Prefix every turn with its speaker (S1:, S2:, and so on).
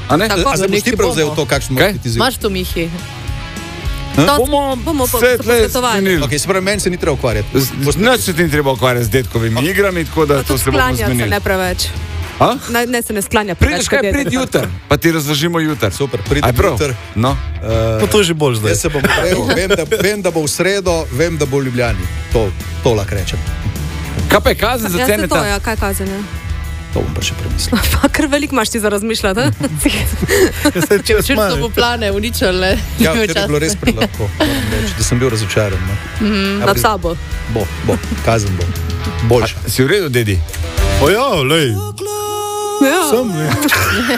S1: A ne?
S2: Tako,
S3: A se boš ti prevzel to, kakšen mora biti izziv?
S2: Imaš to, Mihi? Bomo
S1: vse tle
S2: posvetovali.
S1: zmenili.
S3: Ok, se pravi, meni se ni treba ukvarjati.
S1: Nič se ti ni treba ukvarjati z detkovimi igrami, tako da
S2: Pa
S1: to
S2: tudi
S1: se bomo
S2: sklanjati se
S1: zmenili.
S2: ne preveč.
S1: A?
S2: Ne se ne sklanja
S1: Prideš
S2: preveč.
S1: kaj, prid jutr, pa ti razložimo jutr.
S3: Super, pridem
S1: Aj prav?
S3: jutr.
S1: No.
S4: Pa to je že bolj zdaj.
S3: Jaz se bom prijel, vem, da bo v sredo, vem, da bo v Ljubljani. To lahko rečem.
S1: Kaj pa je kazen za
S2: Ja, se to,
S1: ceneta?
S2: ja, kaj kazen, ja.
S3: To bom pa še premislil.
S2: Pa kar veliko imaš ti za razmišljati, ha?
S4: Če
S2: Črsto bo plane uničile.
S3: Ja, ker je bilo res prelahko, moram reči, da sem bil razočaran. No.
S2: Nad sabo.
S3: Bo, kazen bo. Boljša.
S1: Si v redu, dedi?
S4: O ja, lej.
S2: Ja.
S4: Sem, ne.